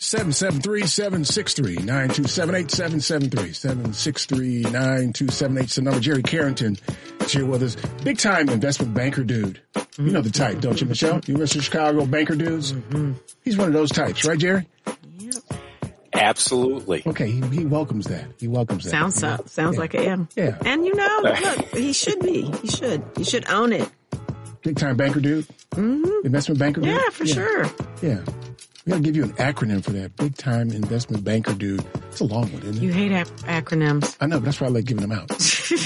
773-763-9278, 773-763-9278. It's the number. Jerry Carrington is here with us. Big time investment banker dude. You know the type, don't you, Michelle? University of Chicago banker dudes. Mm-hmm. He's one of those types, right, Jerry? Yep. Absolutely. Okay, he welcomes that. He welcomes that. Sounds like I am. Yeah. And look, he should be. He should own it. Big time banker dude. Mm-hmm. Investment banker dude. Yeah, for sure. Yeah. We got to give you an acronym for that. Big time investment banker dude. It's a long one, isn't it? You hate acronyms. I know, but that's why I like giving them out.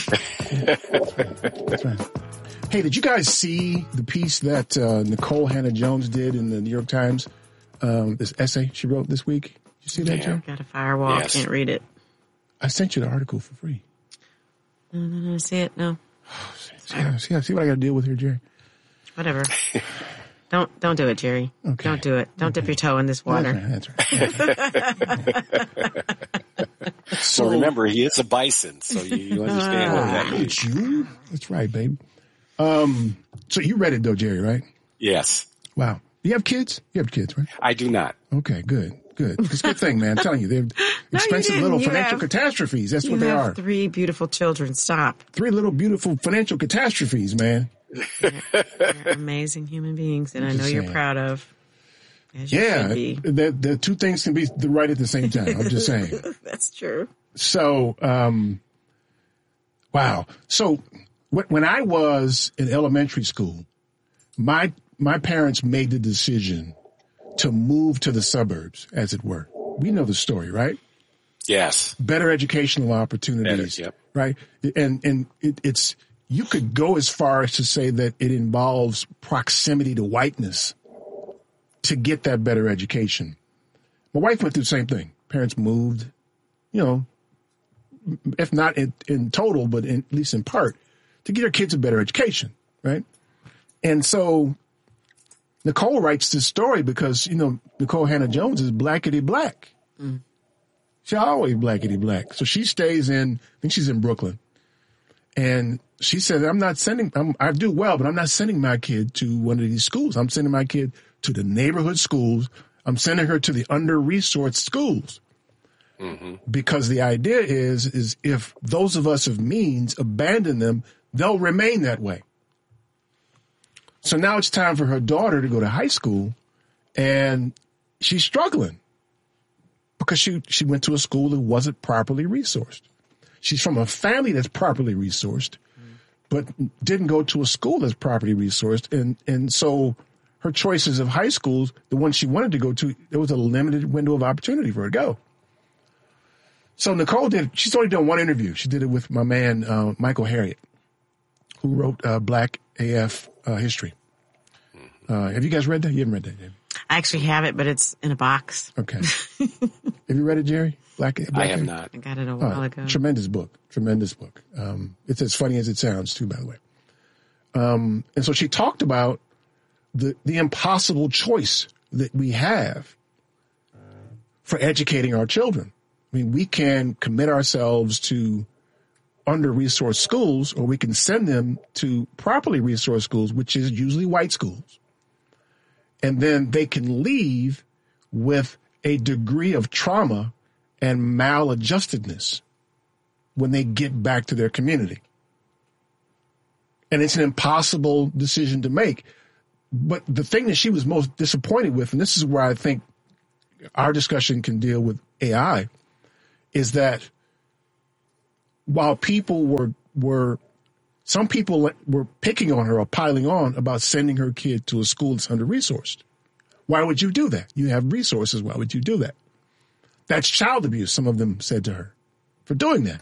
That's right. Hey, did you guys see the piece that Nicole Hannah-Jones did in the New York Times? This essay she wrote this week? Did you see that, Joe? Got a firewall. Yes. Can't read it. I sent you the article for free. No, see it? No. See what I got to deal with here, Jerry? Whatever. Don't do it, Jerry. Okay. Don't do it. Don't dip your toe in this water. That's right. So remember, he is a bison, so you understand what that means. That's right, babe. So you read it though, Jerry, right? Yes. Wow. You have kids? You have kids, right? I do not. Okay, good. It's a good thing, man. I'm telling you, they're expensive little financial catastrophes. That's what they are. 3 beautiful children. Stop. 3 little beautiful financial catastrophes, man. They're amazing human beings, and I know you're proud of. The 2 things can be right at the same time. I'm just saying. That's true. So, wow. So when I was in elementary school, my parents made the decision to move to the suburbs, as it were. We know the story, right? Yes. Better educational opportunities, right? And it's you could go as far as to say that it involves proximity to whiteness to get that better education. My wife went through the same thing. Parents moved, if not in total, but at least in part, to get her kids a better education, right? And so Nicole writes this story because, Nicole Hannah-Jones is blackity black. Mm. She's always blackity black. So she stays I think she's in Brooklyn. And she said, I do well, but I'm not sending my kid to one of these schools. I'm sending my kid to the neighborhood schools. I'm sending her to the under-resourced schools. Mm-hmm. Because the idea is if those of us of means abandon them, they'll remain that way. So now it's time for her daughter to go to high school, and she's struggling because she went to a school that wasn't properly resourced. She's from a family that's properly resourced, but didn't go to a school that's properly resourced. And so her choices of high schools, the one she wanted to go to, there was a limited window of opportunity for her to go. So Nicole she's only done one interview. She did it with my man, Michael Harriot, who wrote Black AF History. Have you guys read that? You haven't read that, David? I actually have it, but it's in a box. Okay. Have you read it, Jerry? Black I have not. I got it a while ago. Tremendous book. It's as funny as it sounds, too, by the way. And so she talked about the impossible choice that we have for educating our children. I mean, we can commit ourselves to under-resourced schools, or we can send them to properly resourced schools, which is usually white schools. And then they can leave with a degree of trauma and maladjustedness when they get back to their community. And it's an impossible decision to make. But the thing that she was most disappointed with, and this is where I think our discussion can deal with AI, is that while people some people were picking on her or piling on about sending her kid to a school that's under-resourced. Why would you do that? You have resources. Why would you do that? That's child abuse, some of them said to her, for doing that.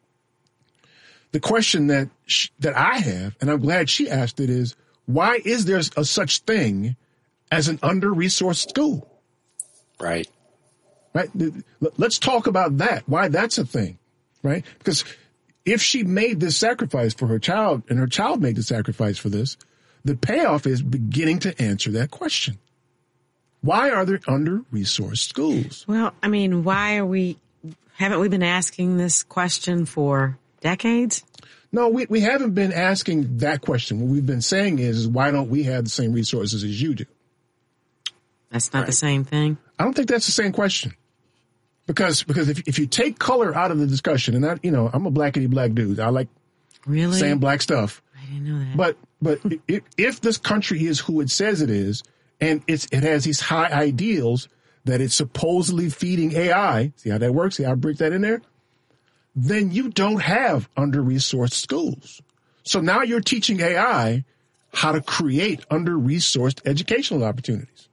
The question that I have, and I'm glad she asked it, is why is there a such thing as an under-resourced school? Right. Right. Let's talk about that, why that's a thing, right? Because if she made this sacrifice for her child and her child made the sacrifice for this, the payoff is beginning to answer that question. Why are there under-resourced schools? Well, I mean, haven't we been asking this question for decades? No, we haven't been asking that question. What we've been saying is why don't we have the same resources as you do? That's not the same thing. I don't think that's the same question. Because if you take color out of the discussion, and I'm a blackity black dude. I like saying black stuff. I didn't know that. But if this country is who it says it is, and it has these high ideals that it's supposedly feeding AI, see how that works? See how I break that in there? Then you don't have under-resourced schools. So now you're teaching AI how to create under-resourced educational opportunities.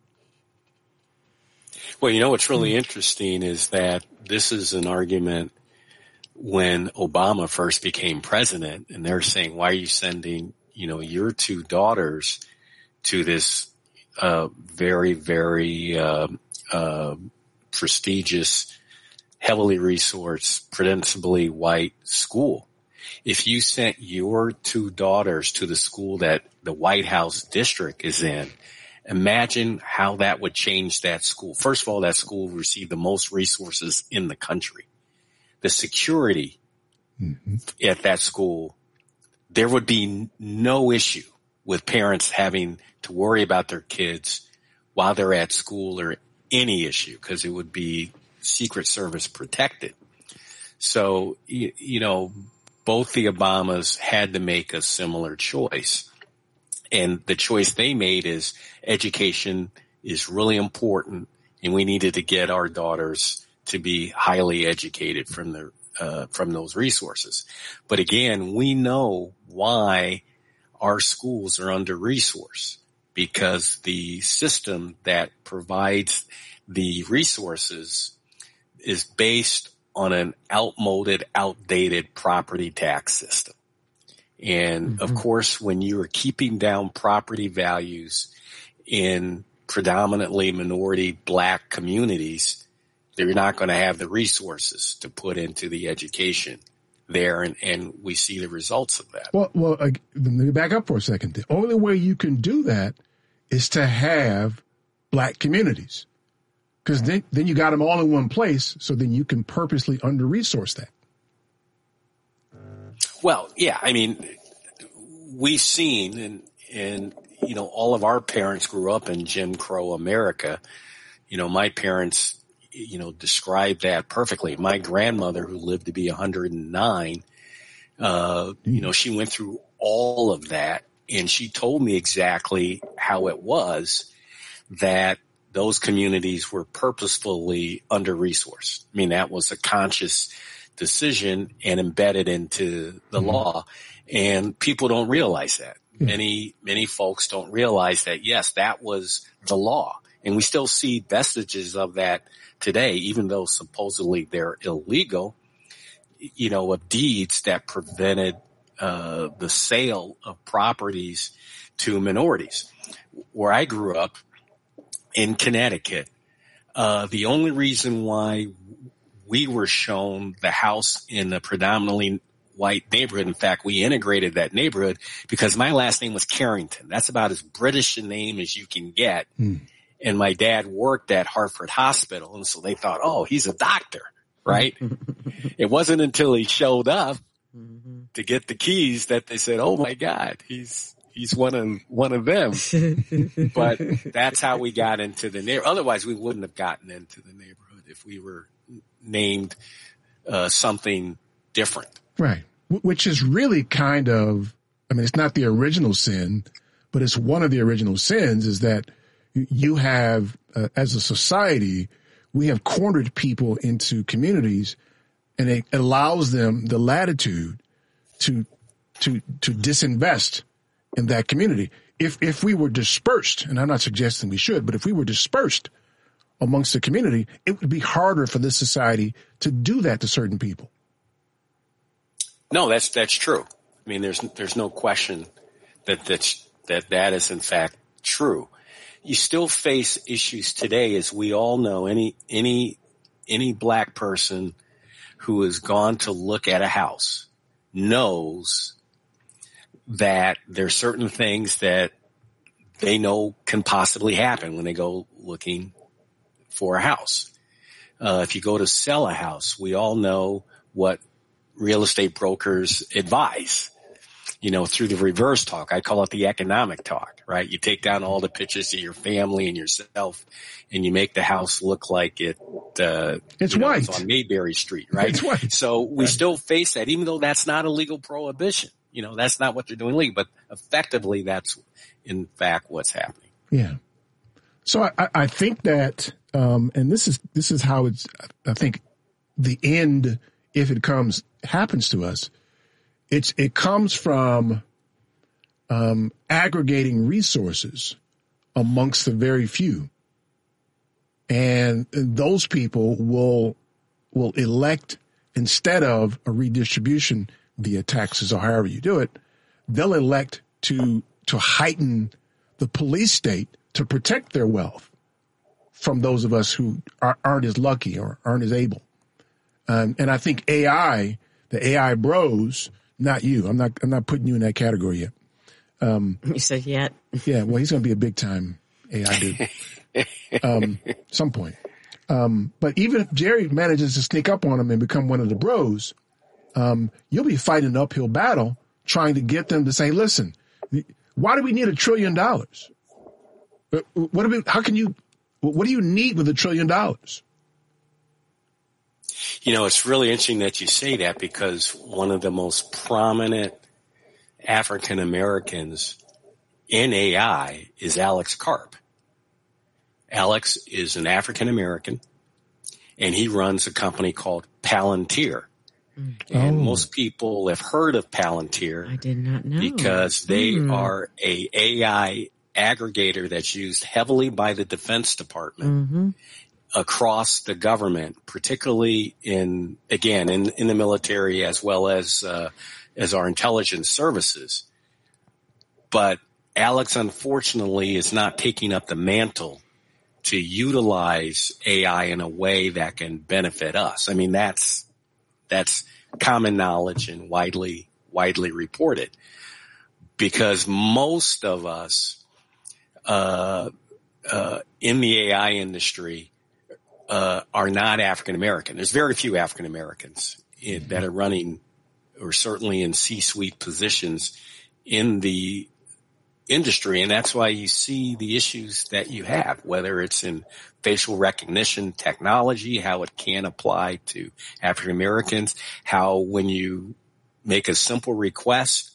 Well, what's really interesting is that this is an argument when Obama first became president, and they're saying, why are you sending, your two daughters to this very, very prestigious, heavily resourced, principally white school? If you sent your two daughters to the school that the White House district is in, imagine how that would change that school. First of all, that school received the most resources in the country. The security at that school, there would be no issue with parents having to worry about their kids while they're at school or any issue, because it would be Secret Service protected. So, both the Obamas had to make a similar choice. And the choice they made is education is really important, and we needed to get our daughters to be highly educated from those resources. But again, we know why our schools are under-resourced, because the system that provides the resources is based on an outdated property tax system. And of course, when you are keeping down property values in predominantly minority black communities, they're not going to have the resources to put into the education there. And we see the results of that. Well, let me back up for a second. The only way you can do that is to have black communities, because then you got them all in one place. So then you can purposely under-resource that. Well, yeah, we've seen, and all of our parents grew up in Jim Crow America. My parents, described that perfectly. My grandmother, who lived to be 109, she went through all of that, and she told me exactly how it was that those communities were purposefully under-resourced. That was a conscious decision and embedded into the law. And people don't realize that. Many folks don't realize that, yes, that was the law. And we still see vestiges of that today, even though supposedly they're illegal, of deeds that prevented the sale of properties to minorities. Where I grew up in Connecticut, the only reason why we were shown the house in a predominantly white neighborhood. In fact, we integrated that neighborhood because my last name was Carrington. That's about as British a name as you can get. And my dad worked at Hartford Hospital. And so they thought, oh, he's a doctor, right? It wasn't until he showed up to get the keys that they said, oh my God, he's one of them. But that's how we got into the neighborhood. Otherwise, we wouldn't have gotten into the neighborhood if we were named something different. Right. Which is really kind of, it's not the original sin, but it's one of the original sins, is that you have, as a society, we have cornered people into communities, and it allows them the latitude to disinvest in that community. If we were dispersed, and I'm not suggesting we should, but if we were dispersed amongst the community, it would be harder for this society to do that to certain people. No, that's true. There's no question that is in fact true. You still face issues today, as we all know. Any black person who has gone to look at a house knows that there's certain things that they know can possibly happen when they go looking for a house. If you go to sell a house, we all know what real estate brokers advise. through the reverse talk. I call it the economic talk, right? You take down all the pictures of your family and yourself, and you make the house look like it's white. It's on Mayberry Street, right? It's white. So we still face that, even though that's not a legal prohibition. That's not what they're doing legal, but effectively that's in fact what's happening. Yeah. So I think that, and this is how I think the end, if it happens to us, it comes from aggregating resources amongst the very few, and those people will elect, instead of a redistribution via taxes or however you do it, they'll elect to heighten the police state to protect their wealth from those of us who aren't as lucky or aren't as able. And I think the AI bros. Not you. I'm not putting you in that category yet. You said yet? Yeah. Well, he's going to be a big time AI dude. Some point. But even if Jerry manages to sneak up on him and become one of the bros, you'll be fighting an uphill battle trying to get them to say, listen, why do we need $1 trillion? What do you need with $1 trillion? It's really interesting that you say that, because one of the most prominent African Americans in AI is Alex Karp. Alex is an African American, and he runs a company called Palantir. And most people have heard of Palantir. I did not know. Because they are a AI aggregator that's used heavily by the Defense Department across the government, particularly in the military, as well as our intelligence services. But Alex, unfortunately, is not taking up the mantle to utilize AI in a way that can benefit us. I mean, that's common knowledge and widely reported, because most of us in the AI industry are not African American. There's very few African Americans that are running, or certainly in C-suite positions in the industry, and that's why you see the issues that you have, whether it's in facial recognition technology, how it can apply to African Americans, how when you make a simple request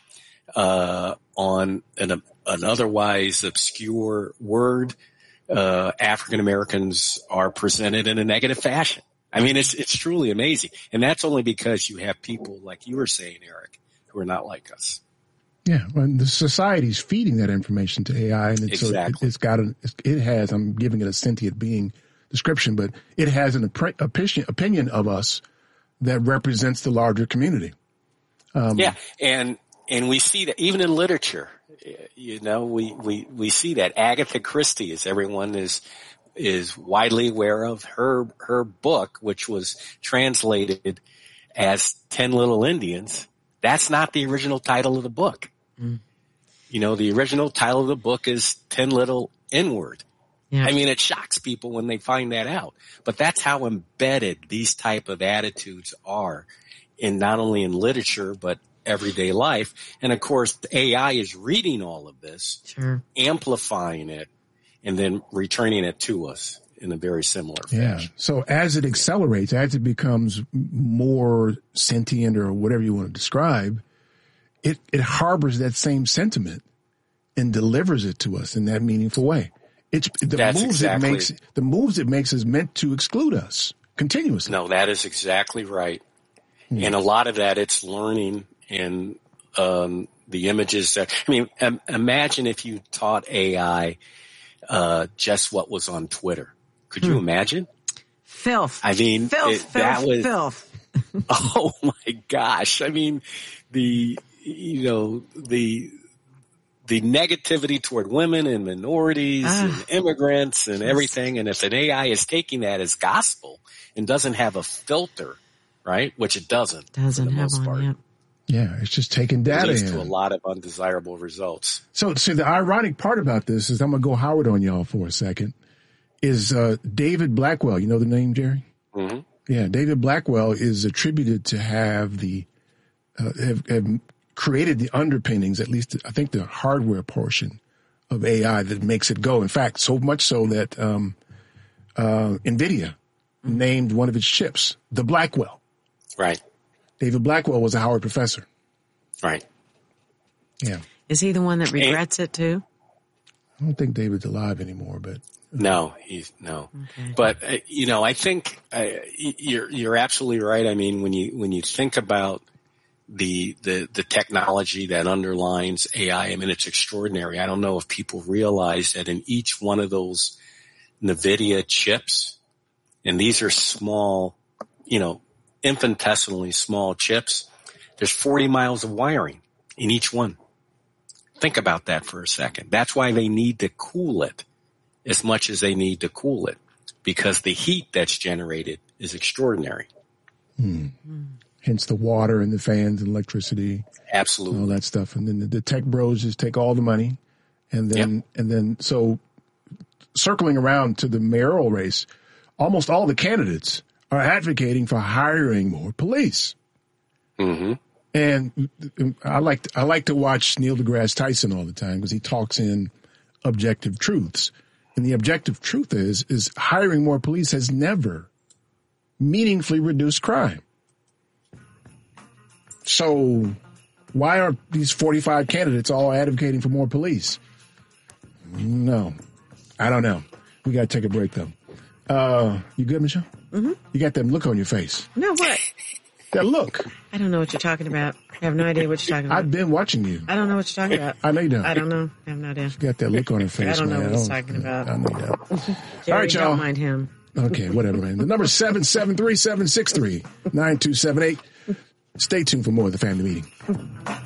on an otherwise obscure word, African Americans are presented in a negative fashion. I mean, it's truly amazing, and that's only because you have people like you were saying, Eric, who are not like us. Yeah, well, the society's feeding that information to AI, and it has, I'm giving it a sentient being description, but it has an opinion of us that represents the larger community. And we see that even in literature. We see that Agatha Christie, as everyone is widely aware of, her book, which was translated as 10 Little Indians. That's not the original title of the book. The original title of the book is 10 Little N-Word. Yeah. I mean, it shocks people when they find that out, but that's how embedded these type of attitudes are in not only in literature, but everyday life. And of course, AI is reading all of this, amplifying it, and then returning it to us in a very similar fashion. Yeah. So as it accelerates, as it becomes more sentient or whatever you want to describe, it harbors that same sentiment and delivers it to us in that meaningful way. The moves it makes is meant to exclude us continuously. No, that is exactly right. And a lot of that, it's learning and the images that, imagine if you taught AI just what was on Twitter. Could you imagine? Filth. I mean, filth. Oh my gosh. I mean, the negativity toward women and minorities and immigrants and everything. And if an AI is taking that as gospel and doesn't have a filter, right? Which it doesn't have for the most part. Yep. Yeah, it's just taking data in. It leads to a lot of undesirable results. So the ironic part about this is, I'm going to go Howard on y'all for a second, is David Blackwell. You know the name, Jerry? Mm-hmm. Yeah, David Blackwell is attributed to have have created the underpinnings, at least I think the hardware portion of AI that makes it go. In fact, so much so that NVIDIA named one of its chips the Blackwell. Right. David Blackwell was a Howard professor. Right. Yeah. Is he the one that regrets it too? I don't think David's alive anymore, but no, he's no. Okay. But I think you're absolutely right. I mean, when you think about the technology that underlines AI, I mean, it's extraordinary. I don't know if people realize that in each one of those NVIDIA chips, and these are small, infinitesimally small chips, there's 40 miles of wiring in each one. Think about that for a second. That's why they need to cool it as much as they need to cool it, because the heat that's generated is extraordinary. Hence the water and the fans and electricity. Absolutely. And all that stuff. And then the tech bros just take all the money. And then, so circling around to the mayoral race, almost all the candidates are advocating for hiring more police. Mm-hmm. And I like to watch Neil deGrasse Tyson all the time because he talks in objective truths. And the objective truth is hiring more police has never meaningfully reduced crime. So why are these 45 candidates all advocating for more police? No, I don't know. We got to take a break though. You good, Michelle? Mm-hmm. You got that look on your face. No, what? That look. I don't know what you're talking about. I have no idea what you're talking about. I've been watching you. I don't know what you're talking about. I know you don't. I don't know. I have no idea. She got that look on her face. I don't know man. what he's talking about. I know you don't. Jerry, all right, y'all. Don't mind him. Okay, whatever, man. The number is 773-763-9278. Stay tuned for more of the Family Meeting.